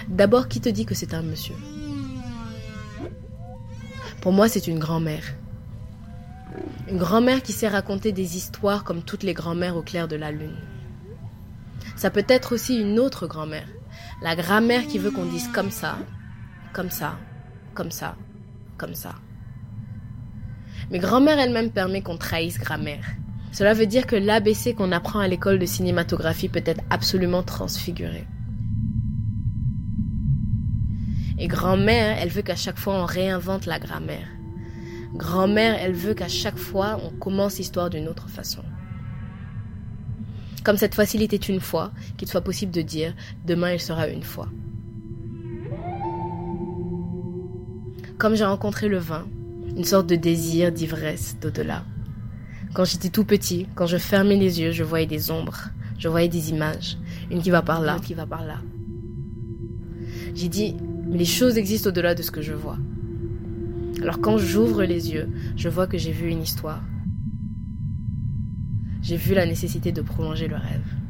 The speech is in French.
D'abord, qui te dit que c'est un monsieur? Pour moi, c'est une grand-mère. Une grand-mère qui sait raconter des histoires comme toutes les grand-mères au clair de la lune. Ça peut être aussi une autre grand-mère. La grand-mère qui veut qu'on dise comme ça, comme ça, comme ça, comme ça. Mais grand-mère elle-même permet qu'on trahisse grammaire. Cela veut dire que l'ABC qu'on apprend à l'école de cinématographie peut être absolument transfiguré. Et grand-mère, elle veut qu'à chaque fois on réinvente la grammaire. Grand-mère, elle veut qu'à chaque fois on commence l'histoire d'une autre façon. Comme cette fois-ci il était une fois, qu'il soit possible de dire « demain il sera une fois ». Comme j'ai rencontré le vin, une sorte de désir, d'ivresse, d'au-delà. Quand j'étais tout petit, quand je fermais les yeux, je voyais des ombres, je voyais des images, une qui va par là, l'autre qui va par là. J'ai dit, mais les choses existent au-delà de ce que je vois. Alors quand j'ouvre les yeux, je vois que j'ai vu une histoire. J'ai vu la nécessité de prolonger le rêve.